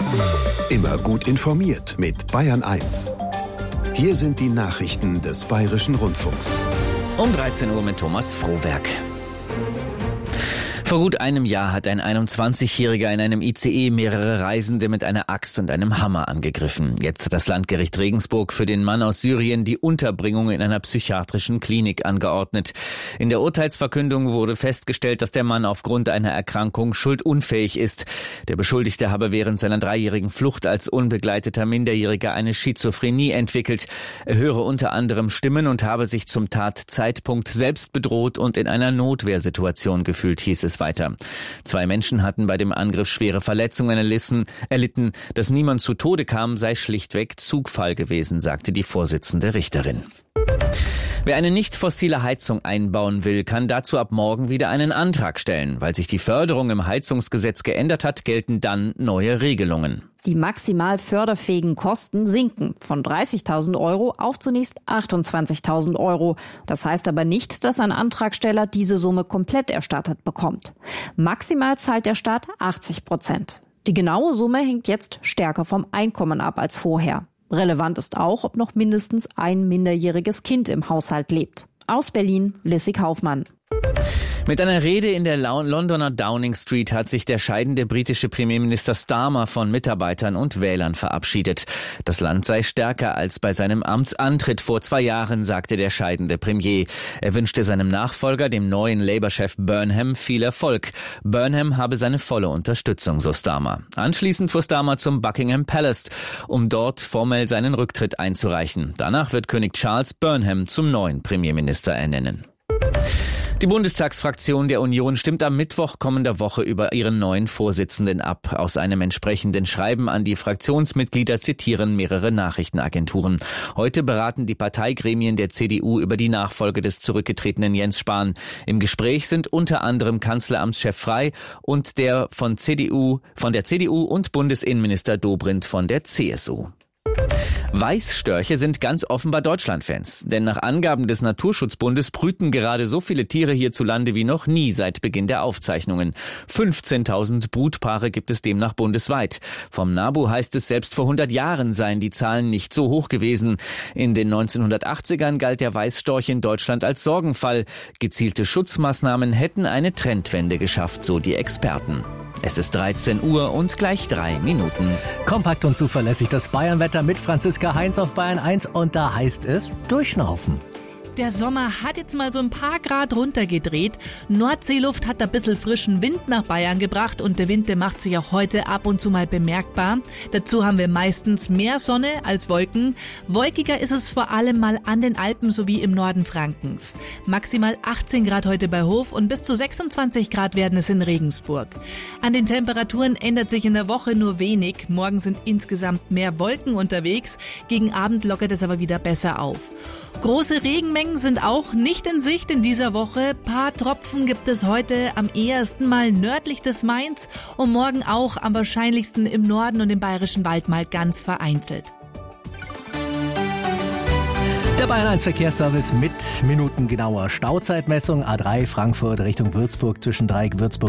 Immer gut informiert mit Bayern 1. Hier sind die Nachrichten des Bayerischen Rundfunks. Um 13 Uhr mit Thomas Frohwerk. Vor gut einem Jahr hat ein 21-Jähriger in einem ICE mehrere Reisende mit einer Axt und einem Hammer angegriffen. Jetzt hat das Landgericht Regensburg für den Mann aus Syrien die Unterbringung in einer psychiatrischen Klinik angeordnet. In der Urteilsverkündung wurde festgestellt, dass der Mann aufgrund einer Erkrankung schuldunfähig ist. Der Beschuldigte habe während seiner 3-jährigen Flucht als unbegleiteter Minderjähriger eine Schizophrenie entwickelt. Er höre unter anderem Stimmen und habe sich zum Tatzeitpunkt selbst bedroht und in einer Notwehrsituation gefühlt, hieß es weiter. 2 Menschen hatten bei dem Angriff schwere Verletzungen erlitten. Dass niemand zu Tode kam, sei schlichtweg Zufall gewesen, sagte die Vorsitzende Richterin. Wer eine nicht fossile Heizung einbauen will, kann dazu ab morgen wieder einen Antrag stellen. Weil sich die Förderung im Heizungsgesetz geändert hat, gelten dann neue Regelungen. Die maximal förderfähigen Kosten sinken von 30.000 € auf zunächst 28.000 €. Das heißt aber nicht, dass ein Antragsteller diese Summe komplett erstattet bekommt. Maximal zahlt der Staat 80%. Die genaue Summe hängt jetzt stärker vom Einkommen ab als vorher. Relevant ist auch, ob noch mindestens ein minderjähriges Kind im Haushalt lebt. Aus Berlin, Lissy Kaufmann. Mit einer Rede in der Londoner Downing Street hat sich der scheidende britische Premierminister Starmer von Mitarbeitern und Wählern verabschiedet. Das Land sei stärker als bei seinem Amtsantritt vor 2 Jahren, sagte der scheidende Premier. Er wünschte seinem Nachfolger, dem neuen Labour-Chef Burnham, viel Erfolg. Burnham habe seine volle Unterstützung, so Starmer. Anschließend fuhr Starmer zum Buckingham Palace, um dort formell seinen Rücktritt einzureichen. Danach wird König Charles Burnham zum neuen Premierminister ernennen. Die Bundestagsfraktion der Union stimmt am Mittwoch kommender Woche über ihren neuen Vorsitzenden ab. Aus einem entsprechenden Schreiben an die Fraktionsmitglieder zitieren mehrere Nachrichtenagenturen. Heute beraten die Parteigremien der CDU über die Nachfolge des zurückgetretenen Jens Spahn. Im Gespräch sind unter anderem Kanzleramtschef Frey und der von der CDU und Bundesinnenminister Dobrindt von der CSU. Weißstörche sind ganz offenbar Deutschlandfans. Denn nach Angaben des Naturschutzbundes brüten gerade so viele Tiere hierzulande wie noch nie seit Beginn der Aufzeichnungen. 15.000 Brutpaare gibt es demnach bundesweit. Vom NABU heißt es, selbst vor 100 Jahren seien die Zahlen nicht so hoch gewesen. In den 1980ern galt der Weißstorch in Deutschland als Sorgenfall. Gezielte Schutzmaßnahmen hätten eine Trendwende geschafft, so die Experten. Es ist 13 Uhr und gleich 3 Minuten. Kompakt und zuverlässig das Bayernwetter mit Franziska Heinz auf Bayern 1 und da heißt es durchschnaufen. Der Sommer hat jetzt mal so ein paar Grad runtergedreht. Nordseeluft hat ein bisschen frischen Wind nach Bayern gebracht und der Wind, der macht sich auch heute ab und zu mal bemerkbar. Dazu haben wir meistens mehr Sonne als Wolken. Wolkiger ist es vor allem mal an den Alpen sowie im Norden Frankens. Maximal 18 Grad heute bei Hof und bis zu 26 Grad werden es in Regensburg. An den Temperaturen ändert sich in der Woche nur wenig. Morgen sind insgesamt mehr Wolken unterwegs. Gegen Abend lockert es aber wieder besser auf. Große Regenmengen sind auch nicht in Sicht in dieser Woche. Paar Tropfen gibt es heute am ehesten mal nördlich des Mains und morgen auch am wahrscheinlichsten im Norden und im Bayerischen Wald mal ganz vereinzelt. Der Bayern 1 Verkehrsservice mit minutengenauer Stauzeitmessung. A3 Frankfurt Richtung Würzburg zwischen Dreieck Würzburg